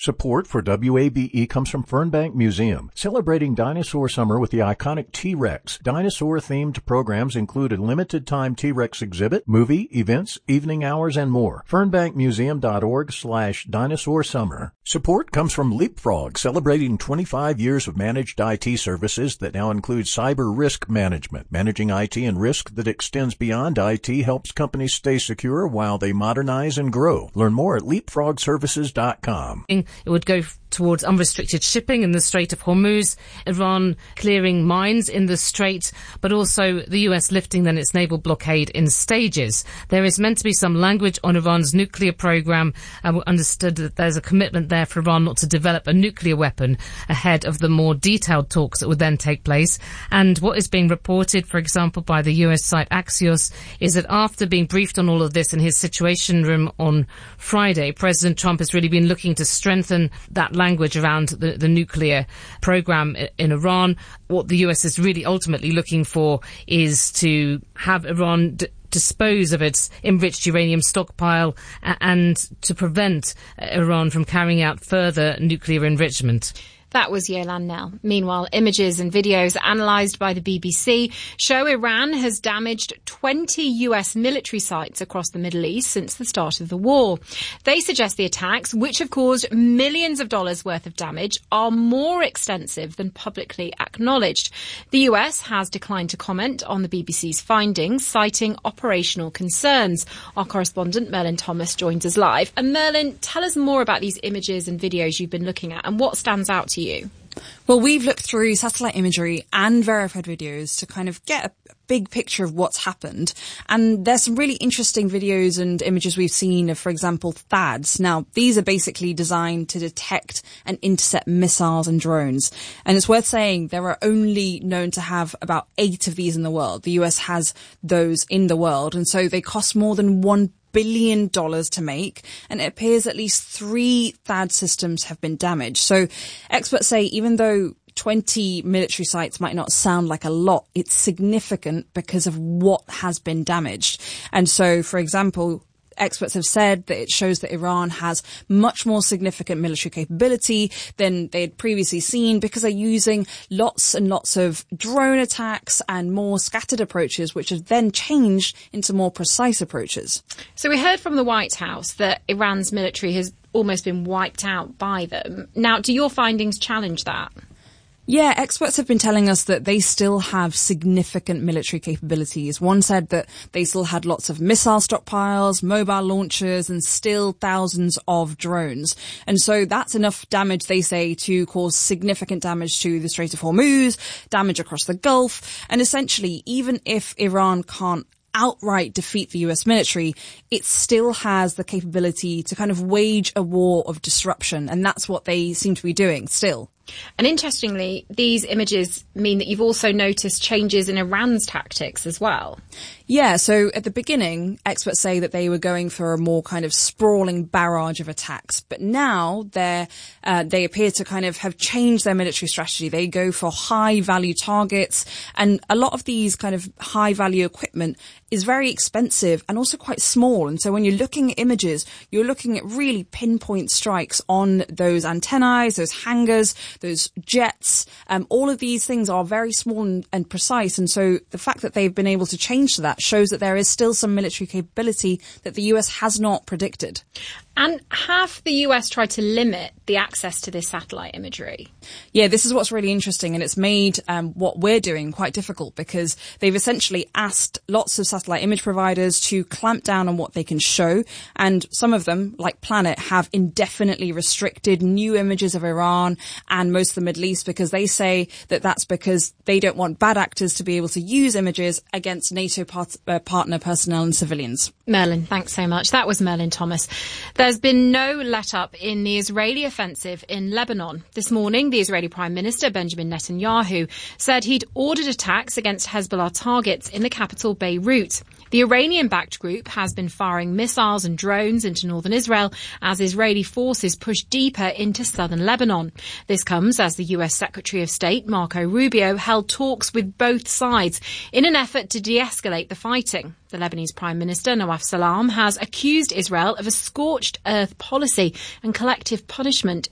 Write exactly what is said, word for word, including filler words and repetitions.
Support for W A B E comes from Fernbank Museum, celebrating Dinosaur Summer with the iconic T-Rex. Dinosaur-themed programs include a limited-time T-Rex exhibit, movie, events, evening hours, and more. fernbankmuseum.org slash dinosaur summer. Support comes from Leapfrog, celebrating twenty-five years of managed I T services that now include cyber risk management. Managing I T and risk that extends beyond I T helps companies stay secure while they modernize and grow. Learn more at leapfrog services dot com. It would go towards unrestricted shipping in the Strait of Hormuz, Iran clearing mines in the Strait, but also the U S lifting then its naval blockade in stages. There is meant to be some language on Iran's nuclear program, and we understood that there's a commitment there for Iran not to develop a nuclear weapon ahead of the more detailed talks that would then take place. And what is being reported, for example, by the U S site Axios, is that after being briefed on all of this in his Situation Room on Friday, President Trump has really been looking to strengthen that language around the, the nuclear program in Iran. What the U S is really ultimately looking for is to have Iran d- dispose of its enriched uranium stockpile and to prevent Iran from carrying out further nuclear enrichment. That was Yolande Knell. Meanwhile, images and videos analysed by the B B C show Iran has damaged twenty U S military sites across the Middle East since the start of the war. They suggest the attacks, which have caused millions of dollars worth of damage, are more extensive than publicly acknowledged. The U S has declined to comment on the B B C's findings, citing operational concerns. Our correspondent, Merlin Thomas, joins us live. And Merlin, tell us more about these images and videos you've been looking at and what stands out to you. you? Well, we've looked through satellite imagery and verified videos to kind of get a big picture of what's happened. And there's some really interesting videos and images we've seen of, for example, THAADs. Now, these are basically designed to detect and intercept missiles and drones. And it's worth saying there are only known to have about eight of these in the world. The U S has those in the world. And so they cost more than one billion dollars to make, and it appears at least three THAAD systems have been damaged. So experts say even though twenty military sites might not sound like a lot, it's significant because of what has been damaged. And so, for example, experts have said that it shows that Iran has much more significant military capability than they had previously seen because they're using lots and lots of drone attacks and more scattered approaches, which have then changed into more precise approaches. So we heard from the White House that Iran's military has almost been wiped out by them. Now, do your findings challenge that? Yeah, experts have been telling us that they still have significant military capabilities. One said that they still had lots of missile stockpiles, mobile launchers, and still thousands of drones. And so that's enough damage, they say, to cause significant damage to the Strait of Hormuz, damage across the Gulf. And essentially, even if Iran can't outright defeat the U S military, it still has the capability to kind of wage a war of disruption. And that's what they seem to be doing still. And interestingly, these images mean that you've also noticed changes in Iran's tactics as well. Yeah, so at the beginning, experts say that they were going for a more kind of sprawling barrage of attacks. But now they're, uh, they appear to kind of have changed their military strategy. They go for high-value targets. And a lot of these kind of high-value equipment is very expensive and also quite small. And so when you're looking at images, you're looking at really pinpoint strikes on those antennae, those hangars, those jets. Um, all of these things are very small and, and precise. And so the fact that they've been able to change to that shows that there is still some military capability that the U S has not predicted. And have the U S tried to limit the access to this satellite imagery? Yeah, this is what's really interesting, and it's made um, what we're doing quite difficult because they've essentially asked lots of satellite image providers to clamp down on what they can show, and some of them, like Planet, have indefinitely restricted new images of Iran and most of the Middle East because they say that that's because they don't want bad actors to be able to use images against NATO part- uh, partner personnel and civilians. Merlin, thanks so much. That was Merlin Thomas. There's been no let-up in the Israeli offensive in Lebanon. This morning, the Israeli Prime Minister, Benjamin Netanyahu, said he'd ordered attacks against Hezbollah targets in the capital, Beirut. The Iranian-backed group has been firing missiles and drones into northern Israel as Israeli forces push deeper into southern Lebanon. This comes as the U S Secretary of State, Marco Rubio, held talks with both sides in an effort to de-escalate the fighting. The Lebanese Prime Minister, Nawaf Salam, has accused Israel of a scorched earth policy and collective punishment